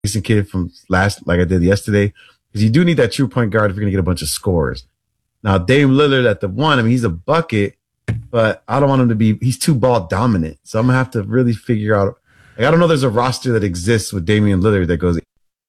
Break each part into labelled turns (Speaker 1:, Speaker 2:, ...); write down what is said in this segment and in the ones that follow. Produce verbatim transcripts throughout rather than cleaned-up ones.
Speaker 1: decent kid from last, like I did yesterday, because you do need that true point guard if you're going to get a bunch of scores. Now, Dame Lillard at the one, I mean, he's a bucket, but I don't want him to be, he's too ball dominant. So I'm going to have to really figure out, like, I don't know there's a roster that exists with Damian Lillard that goes.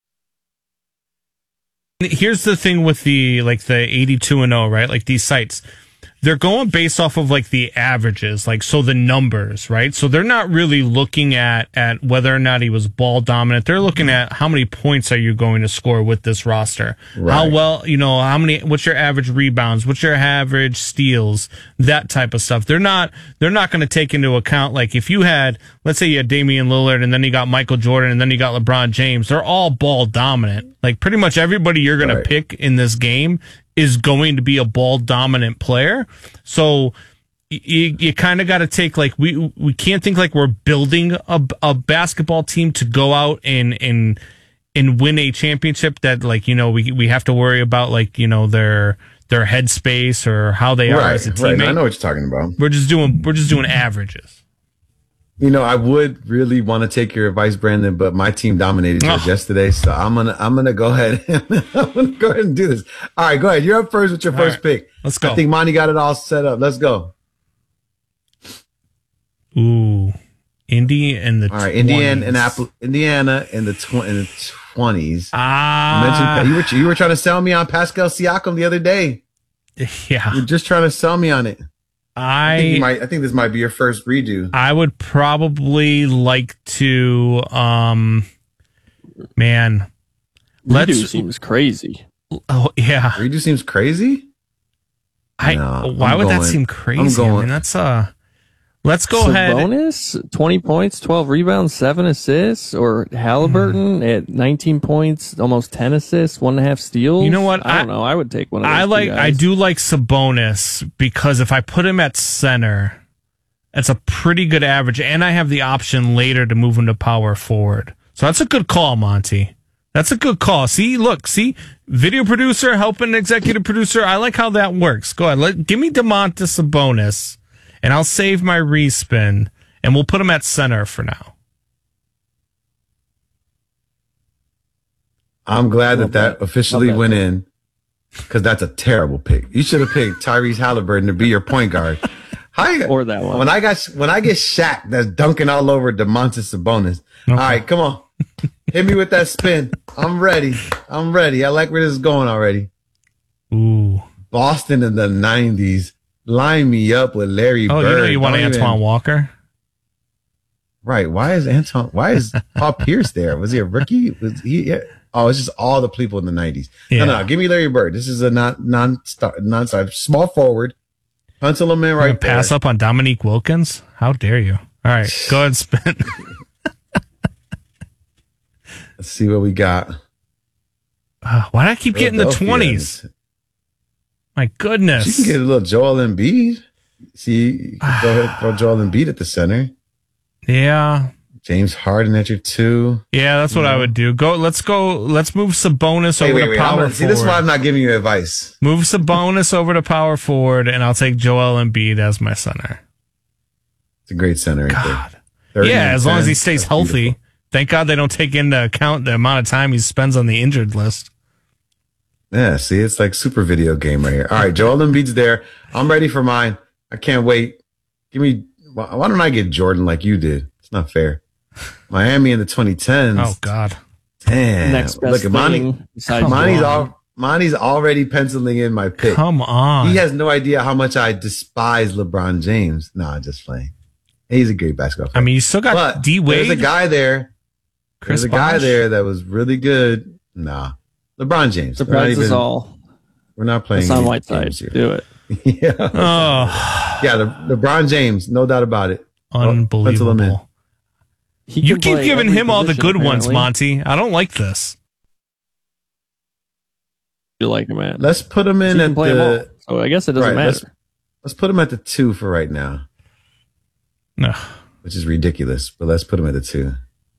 Speaker 2: Here's the thing with the, like, the eighty-two and oh, right? Like, these sites, they're going based off of like the averages, like, so the numbers, right? So they're not really looking at, at whether or not he was ball dominant. They're looking at how many points are you going to score with this roster? Right. How well, you know, how many, what's your average rebounds? What's your average steals? That type of stuff. They're not, they're not going to take into account, like, if you had, let's say you had Damian Lillard and then you got Michael Jordan and then you got LeBron James, they're all ball dominant. Like, pretty much everybody you're going right. to pick in this game is going to be a ball dominant player. So you, you kind of got to take, like, we we can't think like we're building a, a basketball team to go out and and and win a championship that, like, you know, we we have to worry about, like, you know, their their headspace or how they
Speaker 1: right,
Speaker 2: are as a teammate.
Speaker 1: Right. I know what you're talking about.
Speaker 2: We're just doing we're just doing averages.
Speaker 1: You know, I would really want to take your advice, Brandon, but my team dominated yours oh. yesterday, so I'm gonna I'm gonna go ahead and I'm gonna go ahead and do this. All right, go ahead. You're up first with your all first right. pick.
Speaker 2: Let's go.
Speaker 1: I think Monty got it all set up. Let's go.
Speaker 2: Ooh, Indy and the
Speaker 1: all right, Indiana and Apple, Indiana in the tw- in the twenties.
Speaker 2: Ah,
Speaker 1: mentioned, you were you were trying to sell me on Pascal Siakam the other day.
Speaker 2: Yeah,
Speaker 1: you're just trying to sell me on it.
Speaker 2: I,
Speaker 1: I think, might, I think this might be your first redo.
Speaker 2: I would probably like to, um, man,
Speaker 3: redo let's, seems crazy.
Speaker 2: Oh yeah,
Speaker 1: redo seems crazy.
Speaker 2: I no, why I'm would going, that seem crazy? I mean, that's uh let's go ahead.
Speaker 3: Bonus twenty points, twelve rebounds, seven assists, or Halliburton mm. at nineteen points, almost ten assists, one and a half steals.
Speaker 2: You know what?
Speaker 3: I don't I, know. I would take one of those.
Speaker 2: I like.
Speaker 3: guys.
Speaker 2: I do like Sabonis because if I put him at center, that's a pretty good average, and I have the option later to move him to power forward. So that's a good call, Monty. That's a good call. See, look, see, video producer helping executive producer. I like how that works. Go ahead, let, give me Domantas Sabonis. And I'll save my respin, and we'll put him at center for now.
Speaker 1: I'm glad that that officially went in, because that's a terrible pick. You should have picked Tyrese Halliburton to be your point guard. Hi,
Speaker 3: or that one.
Speaker 1: When I got when I get Shaq that's dunking all over Domantas Sabonis. Okay. All right, come on, hit me with that spin. I'm ready. I'm ready. I like where this is going already.
Speaker 2: Ooh,
Speaker 1: Boston in the nineties. Line me up with Larry
Speaker 2: oh,
Speaker 1: Bird.
Speaker 2: Oh, you know you want
Speaker 1: Don't
Speaker 2: Antoine
Speaker 1: even...
Speaker 2: Walker?
Speaker 1: Right. Why is Antoine, why is Paul Pierce there? Was he a rookie? Was he, yeah. Oh, it's just all the people in the nineties. Yeah. No, no, give me Larry Bird. This is a non, non-star, non-star, small forward. Pencil him in right there.
Speaker 2: Pass up on Dominique Wilkins? How dare you? All right, go ahead and spin.
Speaker 1: Let's see what we got.
Speaker 2: Uh, why do I keep getting the twenties? My goodness.
Speaker 1: You can get a little Joel Embiid. See, you can go ahead and throw Joel Embiid at the center.
Speaker 2: Yeah.
Speaker 1: James Harden at your two.
Speaker 2: Yeah, that's what yeah. I would do. Go. Let's go. Let's move Sabonis
Speaker 1: hey,
Speaker 2: over
Speaker 1: wait,
Speaker 2: to
Speaker 1: wait,
Speaker 2: power
Speaker 1: gonna,
Speaker 2: forward.
Speaker 1: See, this is why I'm not giving you advice.
Speaker 2: Move Sabonis over to power forward, and I'll take Joel Embiid as my center.
Speaker 1: It's a great center right
Speaker 2: God. there. Yeah, as long as he stays healthy. Beautiful. Thank God they don't take into account the amount of time he spends on the injured list.
Speaker 1: Yeah, see, it's like super video game right here. All right, Joel Embiid's there. I'm ready for mine. I can't wait. Give me, why don't I get Jordan like you did? It's not fair. Miami in the twenty tens.
Speaker 2: Oh, God.
Speaker 1: Damn.
Speaker 3: Next best
Speaker 1: Look at Monty. Monty's, all, Monty's already penciling in my pick.
Speaker 2: Come on.
Speaker 1: He has no idea how much I despise LeBron James. No, just playing. He's a great basketball player.
Speaker 2: I mean, you still got D Wade.
Speaker 1: There's a guy there.
Speaker 2: Chris
Speaker 1: There's a guy Bosh. there that was really good. Nah. LeBron James.
Speaker 3: Surprise us all.
Speaker 1: We're not playing.
Speaker 3: Hassan Whiteside. Do it.
Speaker 1: yeah.
Speaker 2: Oh.
Speaker 1: Yeah, the, LeBron James. No doubt about it.
Speaker 2: Unbelievable. You keep giving him all the good
Speaker 3: apparently.
Speaker 2: ones, Monty. I don't like this.
Speaker 3: You like him, man.
Speaker 1: Let's put him in at the.
Speaker 3: So I guess it doesn't
Speaker 1: right,
Speaker 3: matter.
Speaker 1: Let's, let's put him at the two for right now.
Speaker 2: No.
Speaker 1: Which is ridiculous, but let's put him at the two.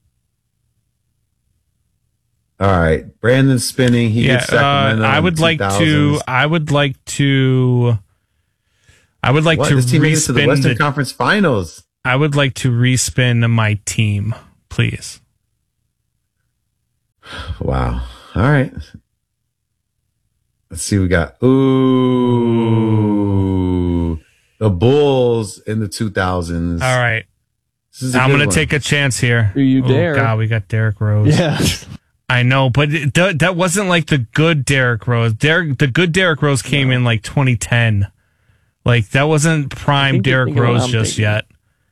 Speaker 1: All right, Brandon's spinning. He
Speaker 2: yeah,
Speaker 1: gets Sacramento.
Speaker 2: Uh, I would like to. I would like to. I would like
Speaker 1: what?
Speaker 2: to.
Speaker 1: This team made it to the Western
Speaker 2: the,
Speaker 1: Conference Finals.
Speaker 2: I would like to respin my team, please.
Speaker 1: Wow. All right. Let's see what we got. Ooh. The Bulls in the two thousands.
Speaker 2: All right.
Speaker 1: This is a
Speaker 2: I'm
Speaker 1: good
Speaker 2: going to
Speaker 1: one.
Speaker 2: take a chance here.
Speaker 3: Do you
Speaker 2: oh,
Speaker 3: dare?
Speaker 2: God, we got Derrick Rose.
Speaker 3: Yeah.
Speaker 2: I know, but it, th- that wasn't like the good Derrick Rose. Derrick, the good Derrick Rose came no. in like twenty ten. Like, that wasn't prime Derrick Rose just thinking. yet.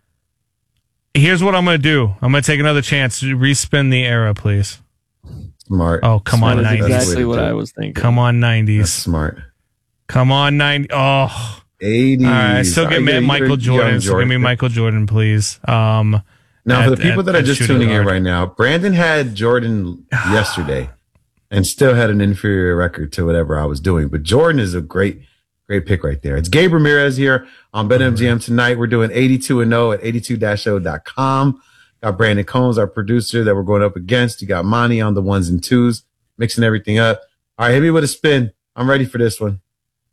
Speaker 2: Here's what I'm going to do. I'm going to take another chance. Respin the era, please.
Speaker 1: Smart.
Speaker 2: Oh, come
Speaker 1: smart
Speaker 2: on, nineties.
Speaker 3: That's exactly what I was thinking.
Speaker 2: Come on, nineties.
Speaker 1: That's smart.
Speaker 2: Come on, nineties. Oh.
Speaker 1: eighties.
Speaker 2: All right, still give me Michael Jordan. So give me Michael Jordan, please. Um,
Speaker 1: now,
Speaker 2: at,
Speaker 1: for the people
Speaker 2: at,
Speaker 1: that are just tuning
Speaker 2: guard.
Speaker 1: in right now, Brandon had Jordan yesterday and still had an inferior record to whatever I was doing. But Jordan is a great, great pick right there. It's Gabe Ramirez here on BetMGM tonight. We're doing eighty-two and oh at eighty-two dash oh dot com. Got Brandon Combs, our producer, that we're going up against. You got Monty on the ones and twos, mixing everything up. All right, hit me with a spin. I'm ready for this one.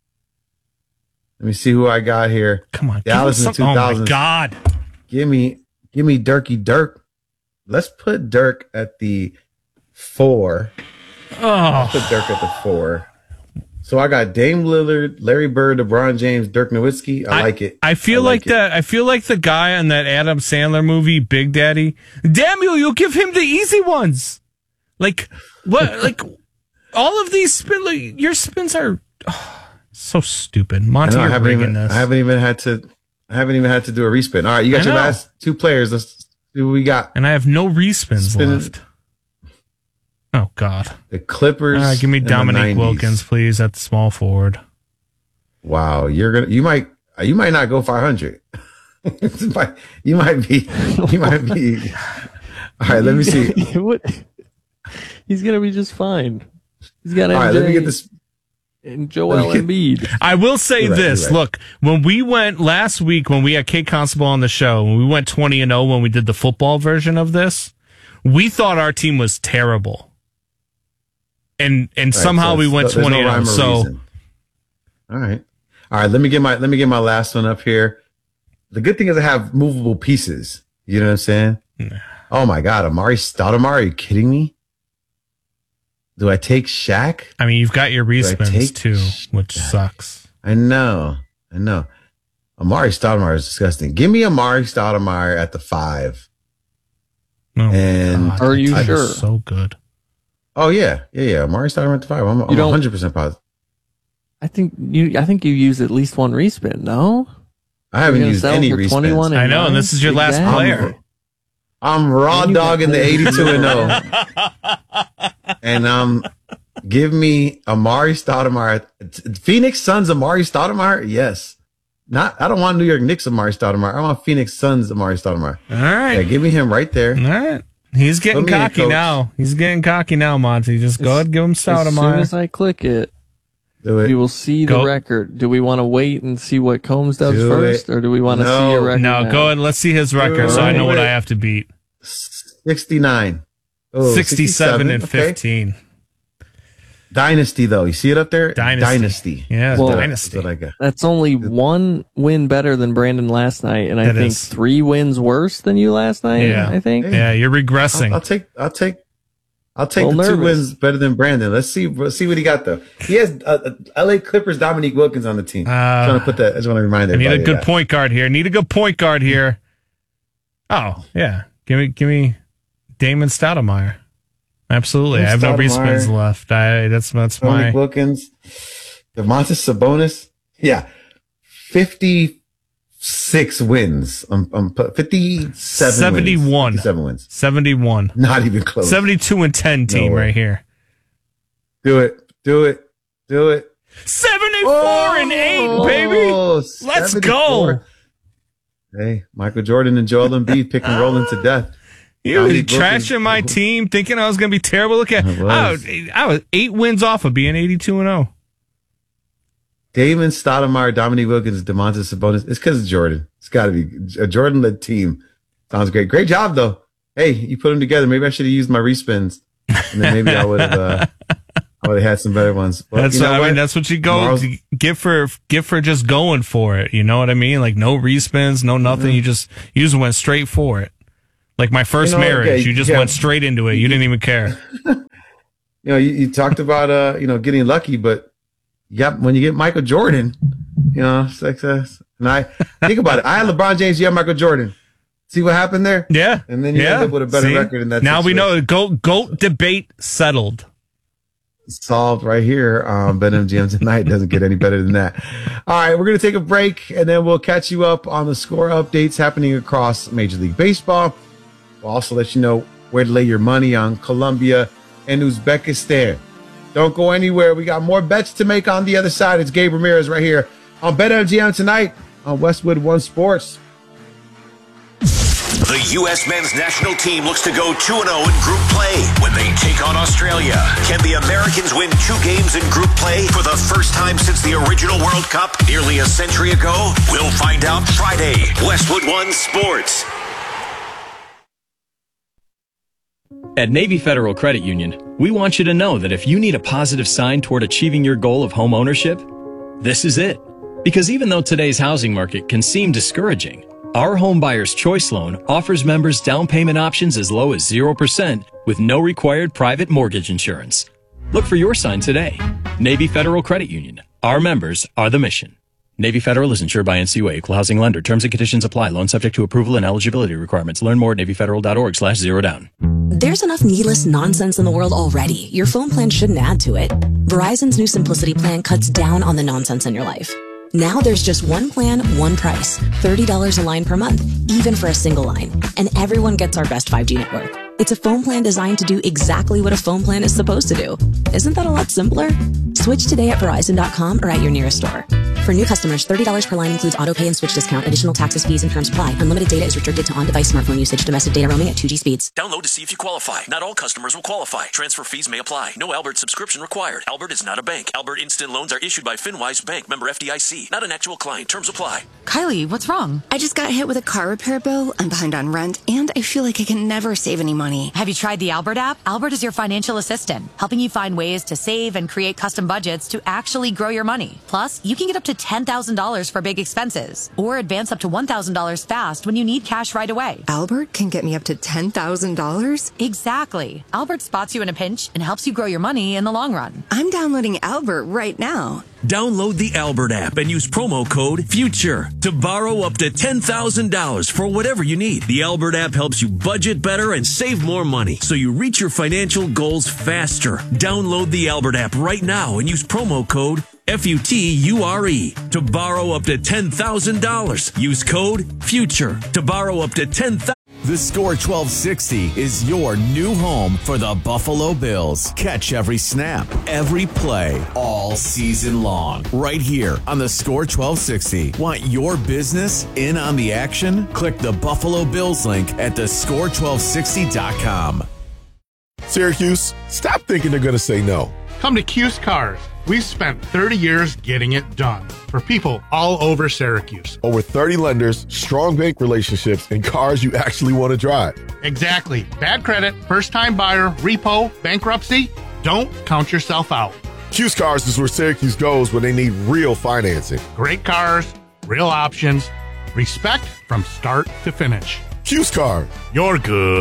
Speaker 1: Let me see who I got here.
Speaker 2: Come on,
Speaker 1: Dallas in the two thousands.
Speaker 2: Oh my God!
Speaker 1: Give me, give me Dirky Dirk. Let's put Dirk at the four.
Speaker 2: Oh,
Speaker 1: Let's put Dirk at the four. So I got Dame Lillard, Larry Bird, LeBron James, Dirk Nowitzki. I, I like it.
Speaker 2: I feel
Speaker 1: I like,
Speaker 2: like that. I feel like the guy on that Adam Sandler movie, Big Daddy. Damn you! You give him the easy ones. Like what? Like all of these spin. Like, your spins are oh, so stupid. Monty,
Speaker 1: I, know, I
Speaker 2: you're
Speaker 1: haven't
Speaker 2: rigging
Speaker 1: even,
Speaker 2: this.
Speaker 1: I haven't even had to. I haven't even had to do a respin. All right, you got
Speaker 2: I
Speaker 1: your
Speaker 2: know.
Speaker 1: last two players. Let's see what we got.
Speaker 2: And I have no respins
Speaker 1: Spin-
Speaker 2: left. Oh God!
Speaker 1: The Clippers.
Speaker 2: All right, give me
Speaker 1: in the
Speaker 2: Dominique
Speaker 1: nineties.
Speaker 2: Wilkins, please, at the small forward.
Speaker 1: Wow, you're gonna. You might. You might not go five hundred. you might be. You might be. All right, let me see.
Speaker 3: What? He's gonna be just fine. He's got.
Speaker 1: All right, let me get this.
Speaker 3: And Joel Embiid.
Speaker 2: I will say
Speaker 1: You're right,
Speaker 2: this.
Speaker 1: you're right.
Speaker 2: Look, when we went last week, when we had Kate Constable on the show, when we went twenty and oh when we did the football version of this, we thought our team was terrible. And and
Speaker 1: Right,
Speaker 2: somehow
Speaker 1: so
Speaker 2: we went
Speaker 1: there's no
Speaker 2: twenty and oh.
Speaker 1: rhyme or
Speaker 2: So
Speaker 1: reason. All right. All right, let me get my let me get my last one up here. The good thing is I have movable pieces. You know what I'm saying? Oh my God, Amari Stoudemire, are you kidding me? Do I take Shaq?
Speaker 2: I mean, you've got your
Speaker 1: I
Speaker 2: respins
Speaker 1: take
Speaker 2: too, which
Speaker 1: Shaq?
Speaker 2: sucks.
Speaker 1: I know. I know. Amari Stoudemire is disgusting. Give me Amari Stoudemire at the five.
Speaker 2: Oh,
Speaker 1: And
Speaker 2: God,
Speaker 3: are you
Speaker 2: that
Speaker 3: sure?
Speaker 2: is so good.
Speaker 1: Oh yeah, yeah, yeah. Amari Stoudemire at the five. I'm, I'm
Speaker 3: don't-
Speaker 1: one hundred percent positive.
Speaker 3: I think you. I think you use at least one respin. No,
Speaker 1: I haven't
Speaker 3: You're gonna
Speaker 1: used
Speaker 3: settle
Speaker 1: any
Speaker 3: for
Speaker 1: respins.
Speaker 3: twenty-one
Speaker 2: I know, and this is your last
Speaker 3: Exactly.
Speaker 2: player.
Speaker 1: I'm raw
Speaker 3: And you got
Speaker 1: dog in the
Speaker 3: players.
Speaker 1: eighty-two and oh. And um, give me Amari Stoudemire. Phoenix Suns Amari Stoudemire? Yes. Not. I don't want New York Knicks Amari Stoudemire. I want Phoenix Suns Amari Stoudemire.
Speaker 2: All right.
Speaker 1: Yeah, give me him right there.
Speaker 2: All right. He's getting
Speaker 1: Put me in,
Speaker 2: cocky
Speaker 1: coach.
Speaker 2: now. He's getting cocky now, Monty. Just go ahead and give him
Speaker 3: As soon
Speaker 2: Stoudemire.
Speaker 3: as I click it,
Speaker 1: Do it.
Speaker 3: we will see the
Speaker 2: Go.
Speaker 3: record. Do we want to wait and see what Combs does
Speaker 1: Do
Speaker 3: first,
Speaker 1: it.
Speaker 3: or do we want to
Speaker 1: No.
Speaker 3: see a record?
Speaker 2: No,
Speaker 3: now?
Speaker 2: go ahead. Let's see his record so I know what I have to beat.
Speaker 1: sixty-nine. Oh,
Speaker 2: sixty-seven and
Speaker 1: okay.
Speaker 2: fifteen.
Speaker 1: Dynasty, though. You see it up there?
Speaker 2: Dynasty.
Speaker 1: Dynasty.
Speaker 2: Yeah,
Speaker 3: Well,
Speaker 2: Dynasty.
Speaker 1: That's what I got.
Speaker 3: That's only one win better than Brandon last night, and I
Speaker 2: That
Speaker 3: think
Speaker 2: is.
Speaker 3: three wins worse than you last night.
Speaker 2: Yeah.
Speaker 3: I think.
Speaker 2: Yeah, you're regressing.
Speaker 1: I'll, I'll take. I'll take. I'll take
Speaker 3: Well,
Speaker 1: the two
Speaker 3: nervous.
Speaker 1: wins better than Brandon. Let's see. Let's see what he got though. He has uh, uh, L A Clippers Dominique Wilkins on the team.
Speaker 2: Uh,
Speaker 1: I'm trying to put that. I just want to remind
Speaker 2: I need
Speaker 1: everybody.
Speaker 2: a good
Speaker 1: of that.
Speaker 2: point guard here. Need a good point guard here. Oh, yeah. Give me give me Damon Stoudemire. Absolutely. I have no
Speaker 1: Stoudemire.
Speaker 2: respins left. I that's that's my
Speaker 1: Dominique Wilkins, Demontis Sabonis. Yeah, fifty-six wins. Um, um, fifty-seven.
Speaker 2: seventy-one.
Speaker 1: Wins. fifty-seven wins.
Speaker 2: seventy-one.
Speaker 1: Not even close.
Speaker 2: seventy-two and ten team
Speaker 1: way.
Speaker 2: right here.
Speaker 1: Do it. Do it. Do it.
Speaker 2: seventy-four and eight, baby. Let's go.
Speaker 1: seventy-four. Hey, Michael Jordan and Joel Embiid pick and rolling to death.
Speaker 2: You was
Speaker 1: Dominique Wilkins.
Speaker 2: trashing my team, thinking I was going to be terrible. Look at
Speaker 1: I
Speaker 2: I
Speaker 1: was.
Speaker 2: was, I was eight wins off of being eighty-two and oh.
Speaker 1: Damon Stoudemire, Dominique Wilkins, Demontis Sabonis. It's because of Jordan. It's got to be a Jordan-led team. Sounds great. Great job, though. Hey, you put them together. Maybe I should have used my respins, and then maybe I would have. Uh, I would have had some better ones. But
Speaker 2: That's
Speaker 1: you know
Speaker 2: what, I
Speaker 1: what?
Speaker 2: mean. That's what you go
Speaker 1: Tomorrow's-
Speaker 2: get for get for just going for it. You know what I mean? Like no respins, no nothing. You just you just went straight for it. Like my first
Speaker 1: You know,
Speaker 2: marriage,
Speaker 1: okay,
Speaker 2: you just
Speaker 1: yeah.
Speaker 2: went straight into it. You didn't even care.
Speaker 1: you know, you, you talked about, uh, you know, getting lucky, but yep, when you get Michael Jordan, you know, success. And I think about it. I had LeBron James, you have Michael Jordan. See what happened there?
Speaker 2: Yeah.
Speaker 1: And then you
Speaker 2: yeah.
Speaker 1: end up with a better
Speaker 2: See?
Speaker 1: record in that
Speaker 2: Now
Speaker 1: situation.
Speaker 2: we know. GOAT, GOAT debate settled.
Speaker 1: Solved right here. Um, BetMGM tonight doesn't get any better than that. All right, we're going to take a break, and then we'll catch you up on the score updates happening across Major League Baseball. We'll also let you know where to lay your money on Colombia and Uzbekistan. Don't go anywhere. We got more bets to make on the other side. It's Gabe Ramirez right here on BetMGM tonight on Westwood One Sports.
Speaker 4: The U S men's national team looks to go two and oh in group play when they take on Australia. Can the Americans win two games in group play for the first time since the original World Cup nearly a century ago? We'll find out Friday. Westwood One Sports.
Speaker 5: At Navy Federal Credit Union, we want you to know that if you need a positive sign toward achieving your goal of home ownership, this is it. Because even though today's housing market can seem discouraging, our Home Buyer's Choice Loan offers members down payment options as low as zero percent with no required private mortgage insurance. Look for your sign today. Navy Federal Credit Union. Our members are the mission. Navy Federal is insured by N C U A, Equal Housing Lender. Terms and conditions apply. Loan subject to approval and eligibility requirements. Learn more at NavyFederal.org slash zero down.
Speaker 6: There's enough needless nonsense in the world already. Your phone plan shouldn't add to it. Verizon's new Simplicity plan cuts down on the nonsense in your life. Now there's just one plan, one price. thirty dollars a line per month, even for a single line. And everyone gets our best five G network. It's a phone plan designed to do exactly what a phone plan is supposed to do. Isn't that a lot simpler? Switch today at Verizon dot com or at your nearest store. For new customers, thirty dollars per line includes auto pay and switch discount. Additional taxes, fees, and terms apply. Unlimited data is restricted to on-device smartphone usage. Domestic data roaming at two G speeds.
Speaker 4: Download to see if you qualify. Not all customers will qualify. Transfer fees may apply. No Albert subscription required. Albert is not a bank. Albert Instant Loans are issued by FinWise Bank, member F D I C. Not an actual client. Terms apply.
Speaker 7: Kylie, what's wrong?
Speaker 8: I just got hit with a car repair bill. I'm behind on rent, and I feel like I can never save any money.
Speaker 7: Have you tried the Albert app? Albert is your financial assistant, helping you find ways to save and create custom budgets to actually grow your money. Plus, you can get up to ten thousand dollars for big expenses, or advance up to one thousand dollars fast when you need cash right away.
Speaker 8: Albert can get me up to ten thousand dollars?
Speaker 7: Exactly. Albert spots you in a pinch and helps you grow your money in the long run.
Speaker 8: I'm downloading Albert right now.
Speaker 9: Download the Albert app and use promo code FUTURE to borrow up to ten thousand dollars for whatever you need. The Albert app helps you budget better and save more money so you reach your financial goals faster. Download the Albert app right now and use promo code F U T U R E to borrow up to ten thousand dollars. Use code FUTURE to borrow up to ten thousand dollars.
Speaker 10: The Score twelve sixty is your new home for the Buffalo Bills. Catch every snap, every play, all season long. Right here on the Score twelve sixty. Want your business in on the action? Click the Buffalo Bills link at the score twelve sixty dot com.
Speaker 11: Syracuse, stop thinking they're going to say no.
Speaker 12: Come to Cuse Cars. We've spent thirty years getting it done for people all over Syracuse.
Speaker 11: Over thirty lenders, strong bank relationships, and cars you actually want to drive.
Speaker 12: Exactly. Bad credit, first-time buyer, repo, bankruptcy. Don't count yourself out.
Speaker 11: Cuse Cars is where Syracuse goes when they need real financing.
Speaker 12: Great cars, real options, respect from start to finish.
Speaker 11: Cuse Cars.
Speaker 12: You're good.